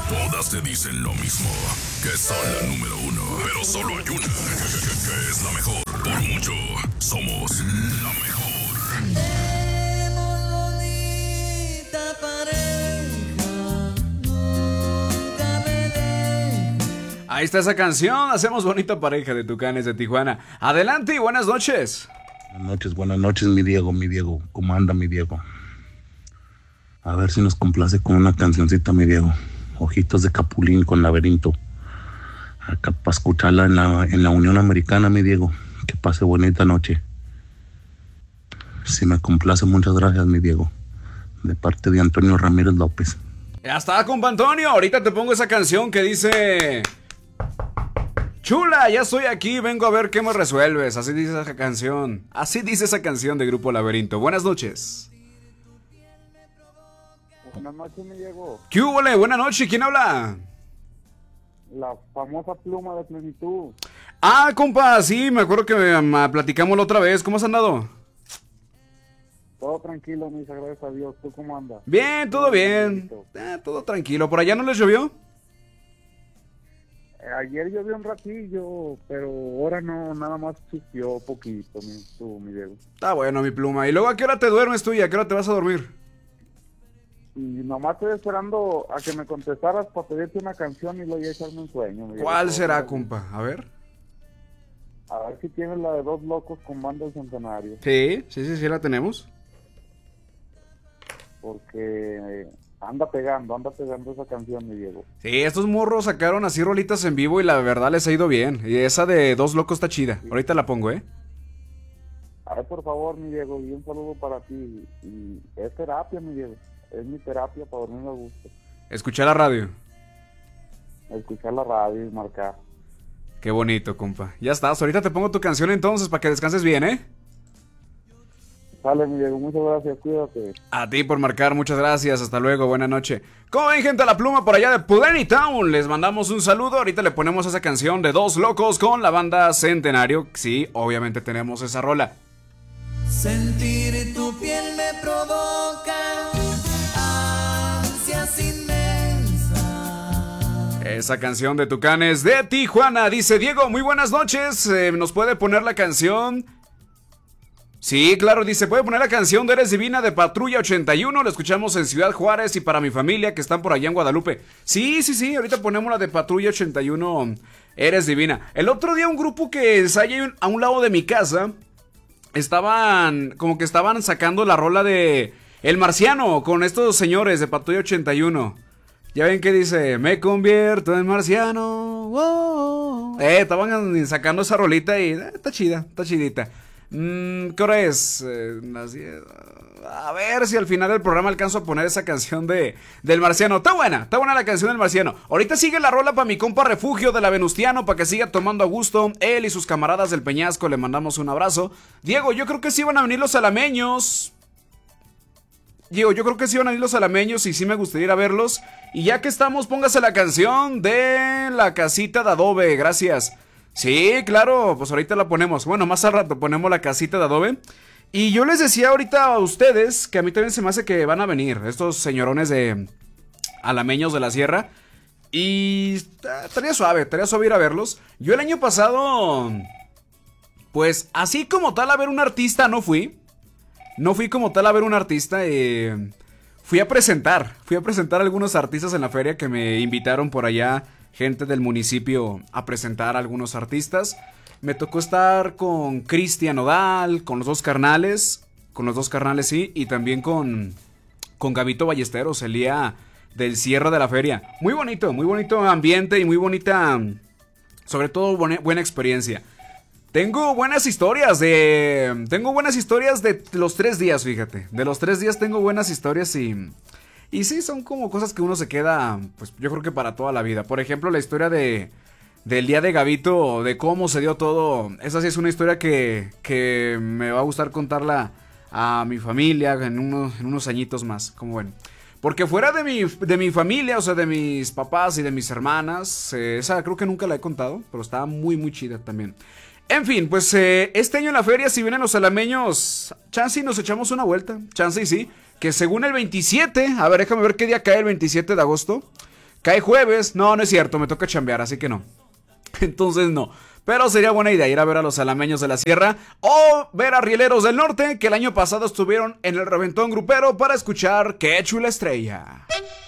Todas te dicen lo mismo, que son la número uno. Pero solo hay una que es la mejor. Por mucho, somos la mejor. Tenemos bonita pareja, nunca me dejes. Ahí está esa canción, hacemos bonita pareja de Tucanes de Tijuana. Adelante y buenas noches. Buenas noches, mi Diego. ¿Cómo anda, mi Diego? A ver si nos complace con una cancioncita, mi Diego. Ojitos de Capulín con Laberinto. Acá para escucharla en la Unión Americana, mi Diego. Que pase bonita noche. Si me complace, muchas gracias, mi Diego. De parte de Antonio Ramírez López. Ya está, compa Antonio. Ahorita te pongo esa canción que dice: chula, ya estoy aquí, vengo a ver qué me resuelves. Así dice esa canción. Así dice esa canción de Grupo Laberinto. Buenas noches. Buenas noches, mi Diego. ¿Qué hubo, le? Buenas noches, ¿quién habla? La famosa pluma de plenitud. Ah, compa, sí, me acuerdo que platicamos la otra vez. ¿Cómo has andado? Todo tranquilo, misa, gracias a Dios. ¿Tú cómo andas? Bien, todo bien. Todo tranquilo. ¿Por allá no les llovió? Ayer llovió un ratillo, pero ahora no, nada más chupió poquito, mi Diego. Está bueno, mi pluma. ¿Y luego a qué hora te duermes tú y a qué hora te vas a dormir? Y nomás estoy esperando a que me contestaras para pedirte una canción y luego ya echarme un sueño. Mi Diego. ¿Cuál será, compa? A ver. A ver si tienes la de Dos Locos con Banda del Centenario. Sí, la tenemos. Porque anda pegando esa canción, mi Diego. Sí, estos morros sacaron así rolitas en vivo y la verdad les ha ido bien. Y esa de Dos Locos está chida. Sí. Ahorita la pongo, A ver, por favor, mi Diego, y un saludo para ti. Y es terapia, mi Diego. Es mi terapia para dormir a gusto. Escuchar la radio. Escuchar la radio y marcar. Qué bonito, compa. Ya estás, ahorita te pongo tu canción entonces para que descanses bien, Sale, mi Diego, muchas gracias, cuídate. A ti por marcar, muchas gracias, hasta luego, buena noche. ¿Cómo ven, gente? La pluma por allá de Pudeni Town, les mandamos un saludo. Ahorita le ponemos esa canción de Dos Locos con la Banda Centenario. Sí, obviamente tenemos esa rola. Sentir tu piel me provoca ansias inmensas. Esa canción de Tucanes de Tijuana. Dice Diego, muy buenas noches. ¿Nos puede poner la canción? Sí, claro, dice, puede poner la canción de Eres Divina de Patrulla 81. La escuchamos en Ciudad Juárez y para mi familia que están por allá en Guadalupe. Sí, ahorita ponemos la de Patrulla 81, Eres Divina. El otro día un grupo que hay a un lado de mi casa estaban sacando la rola de El Marciano con estos señores de Patrulla 81. Ya ven que dice, me convierto en marciano. Wow. Estaban sacando esa rolita y está chidita. ¿Qué hora es? A ver si al final del programa alcanzo a poner esa canción del Marciano. Está buena la canción del Marciano. Ahorita sigue la rola para mi compa Refugio de la Venustiano, para que siga tomando a gusto. Él y sus camaradas del Peñasco, le mandamos un abrazo. Diego, yo creo que sí van a venir los alameños. Y sí me gustaría ir a verlos. Y ya que estamos, póngase la canción de La Casita de Adobe, gracias. Sí, claro, pues ahorita la ponemos. Bueno, más al rato ponemos La Casita de Adobe. Y yo les decía ahorita a ustedes que a mí también se me hace que van a venir estos señorones de alameños de la sierra. Y estaría suave ir a verlos. Yo el año pasado, pues así como tal a ver un artista no fui. No fui como tal a ver un artista. Fui a presentar a algunos artistas en la feria que me invitaron por allá. Gente del municipio a presentar a algunos artistas. Me tocó estar con Cristian Nodal, con los dos carnales, sí, y también con Gabito Ballesteros, el día del cierre de la feria. Muy bonito ambiente y muy bonita, sobre todo buena experiencia. Tengo buenas historias de los 3 días, fíjate. De los 3 días tengo buenas historias y sí, son como cosas que uno se queda, pues yo creo que para toda la vida. Por ejemplo, la historia del día de Gabito, de cómo se dio todo. Esa sí es una historia que me va a gustar contarla a mi familia en unos añitos más, como ven. Porque fuera de mi familia, o sea, de mis papás y de mis hermanas, esa creo que nunca la he contado, pero estaba muy chida también. En fin, pues este año en la feria, si vienen los alameños, chance y nos echamos una vuelta, chance y sí. Que según el 27, a ver, déjame ver qué día cae el 27 de agosto. Cae jueves. No, no es cierto, me toca chambear, así que no. Entonces no. Pero sería buena idea ir a ver a los Alameños de la Sierra o ver a Rieleros del Norte, que el año pasado estuvieron en el Reventón Grupero para escuchar Qué Chula Estrella.